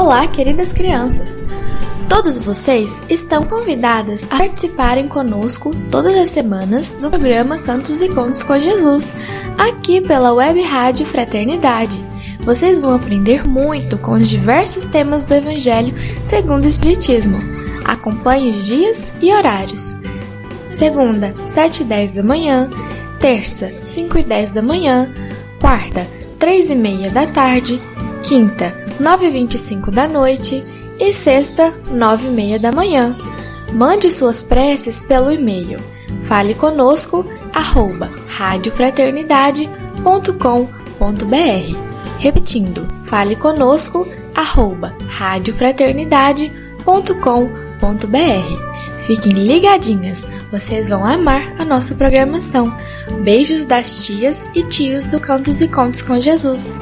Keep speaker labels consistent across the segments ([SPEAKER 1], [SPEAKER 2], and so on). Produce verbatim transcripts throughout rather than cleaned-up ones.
[SPEAKER 1] Olá, queridas crianças! Todos vocês estão convidadas a participarem conosco todas as semanas do programa Cantos e Contos com Jesus, aqui pela Web Rádio Fraternidade. Vocês vão aprender muito com os diversos temas do Evangelho segundo o Espiritismo. Acompanhe os dias e horários. Segunda, sete e dez da manhã. Terça, cinco e dez da manhã. Quarta, três e meia da tarde. Quinta, nove e vinte e cinco da noite. E sexta, nove e meia da manhã. Mande suas preces pelo e-mail faleconosco arroba radiofraternidade ponto com ponto br. Repetindo, faleconosco arroba radiofraternidade ponto com ponto br. Fiquem ligadinhas, vocês vão amar a nossa programação. Beijos das tias e tios do Cantos e Contos com Jesus.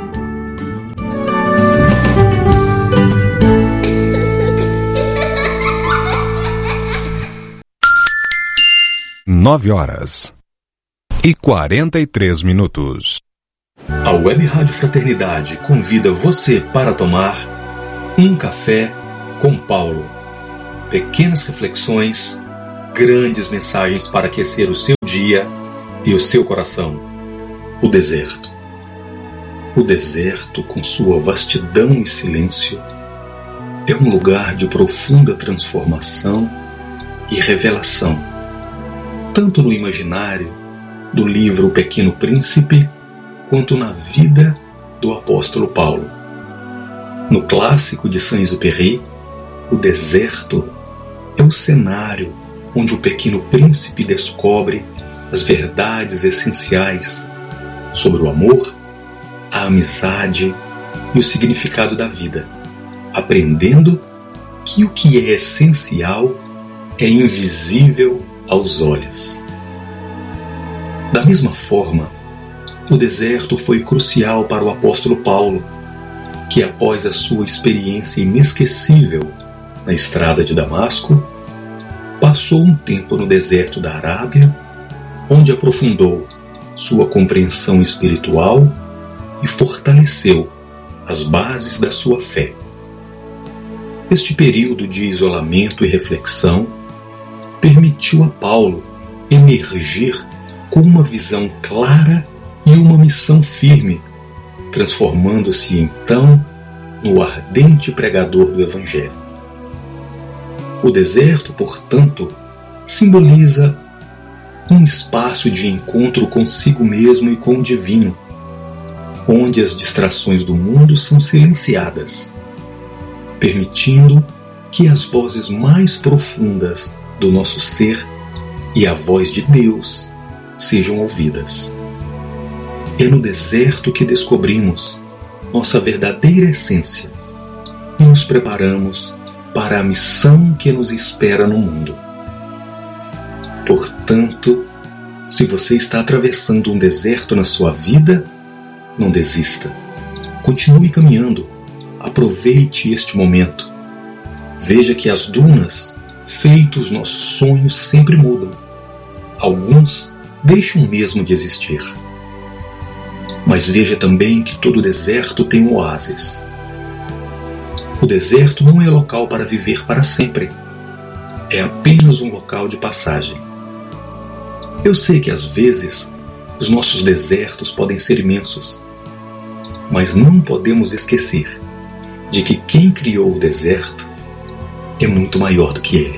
[SPEAKER 2] Nove horas e quarenta e três minutos.
[SPEAKER 3] A Web Rádio Fraternidade convida você para tomar um café com Paulo. Pequenas reflexões, grandes mensagens para aquecer o seu dia e o seu coração. O deserto. O deserto, com sua vastidão e silêncio, é um lugar de profunda transformação e revelação, tanto no imaginário do livro O Pequeno Príncipe, quanto na vida do apóstolo Paulo. No clássico de Saint-Exupéry, o deserto é o cenário onde o Pequeno Príncipe descobre as verdades essenciais sobre o amor, a amizade e o significado da vida, aprendendo que o que é essencial é invisível aos olhos. Da mesma forma, o deserto foi crucial para o apóstolo Paulo, que após a sua experiência inesquecível na estrada de Damasco, passou um tempo no deserto da Arábia, onde aprofundou sua compreensão espiritual e fortaleceu as bases da sua fé. Este período de isolamento e reflexão permitiu a Paulo emergir com uma visão clara e uma missão firme, transformando-se então no ardente pregador do Evangelho. O deserto, portanto, simboliza um espaço de encontro consigo mesmo e com o divino, onde as distrações do mundo são silenciadas, permitindo que as vozes mais profundas do nosso ser e a voz de Deus sejam ouvidas. É no deserto que descobrimos nossa verdadeira essência e nos preparamos para a missão que nos espera no mundo. Portanto, se você está atravessando um deserto na sua vida, não desista. Continue caminhando. Aproveite este momento. Veja que as dunas, feitos nossos sonhos, sempre mudam. Alguns deixam mesmo de existir. Mas veja também que todo deserto tem um oásis. O deserto não é local para viver para sempre. É apenas um local de passagem. Eu sei que às vezes os nossos desertos podem ser imensos, mas não podemos esquecer de que quem criou o deserto é muito maior do que ele.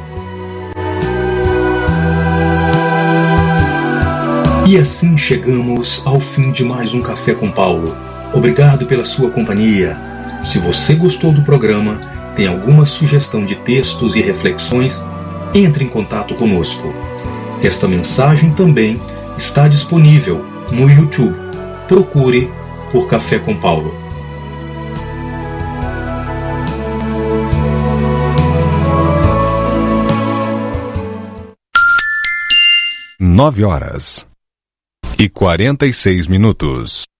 [SPEAKER 3] E assim chegamos ao fim de mais um Café com Paulo. Obrigado pela sua companhia. Se você gostou do programa, tem alguma sugestão de textos e reflexões, entre em contato conosco. Esta mensagem também está disponível no YouTube. Procure por Café com Paulo.
[SPEAKER 2] Nove horas e quarenta e seis minutos.